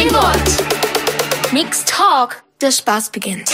Ein Wort. Mixed Talk. Der Spaß beginnt.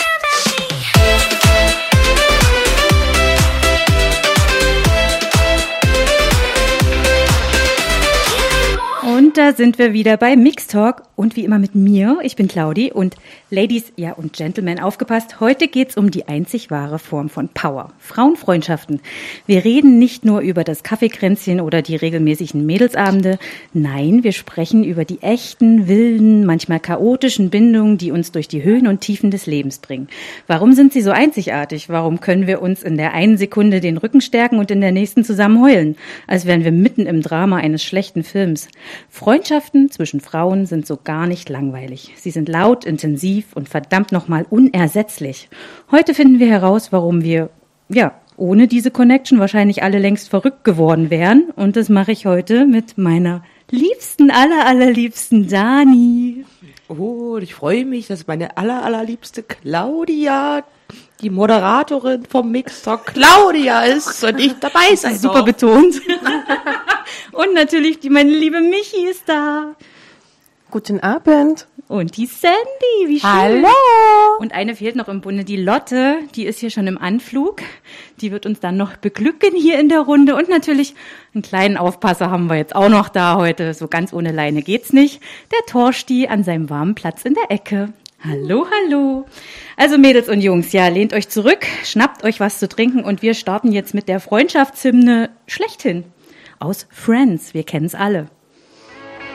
Und da sind wir wieder bei Mixed Talk und wie immer mit mir. Ich bin Claudi und Ladies, ja und Gentlemen, aufgepasst. Heute geht's um die einzig wahre Form von Power. Frauenfreundschaften. Wir reden nicht nur über das Kaffeekränzchen oder die regelmäßigen Mädelsabende. Nein, wir sprechen über die echten, wilden, manchmal chaotischen Bindungen, die uns durch die Höhen und Tiefen des Lebens bringen. Warum sind sie so einzigartig? Warum können wir uns in der einen Sekunde den Rücken stärken und in der nächsten zusammen heulen? Als wären wir mitten im Drama eines schlechten Films. Freundschaften zwischen Frauen sind so gar nicht langweilig. Sie sind laut, intensiv und verdammt nochmal unersetzlich. Heute finden wir heraus, warum wir, ohne diese Connection wahrscheinlich alle längst verrückt geworden wären. Und das mache ich heute mit meiner liebsten, allerliebsten Dani. Oh, ich freue mich, dass meine allerliebste Claudia, die Moderatorin vom Mixed Talk Claudia ist und ich dabei sein Super darf. betont. Und natürlich meine liebe Michi ist da. Guten Abend. Und die Sandy, wie schön. Hallo. Und eine fehlt noch im Bunde, die Lotte, die ist hier schon im Anflug. Die wird uns dann noch beglücken hier in der Runde. Und natürlich einen kleinen Aufpasser haben wir jetzt auch noch da heute. So ganz ohne Leine geht's nicht. Der Torsti an seinem warmen Platz in der Ecke. Hallo, hallo. Also Mädels und Jungs, ja, lehnt euch zurück, schnappt euch was zu trinken und wir starten jetzt mit der Freundschaftshymne schlechthin. Aus Friends, wir kennen's alle.